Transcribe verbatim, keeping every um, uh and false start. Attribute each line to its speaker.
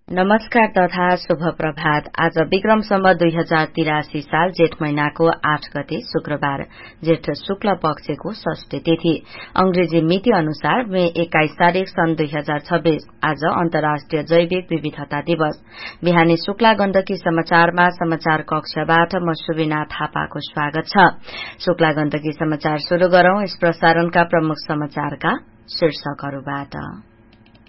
Speaker 1: नमस्कार तथा शुभ प्रभात। आज विक्रम सम्वत दुई हजार तिरासी साल जेठ महिनाको आठ गते शुक्रबार, जेठ शुक्ल पक्षको षष्ठी तिथि। अंग्रेजी मिति अनुसार मे एक्काइस तारीक सन् दुई हजार छब्बीस आज अन्तर्राष्ट्रिय जैविक विविधता दिवस। बिहानी शुक्ला गण्डकी समाचारमा समाचार कक्षबाट म सुबिना थापाको स्वागत छ। शुक्ला गण्डकी समाचार शुरू गरौं। यस प्रसारणका प्रमुख समाचारका शीर्षकहरूबाट।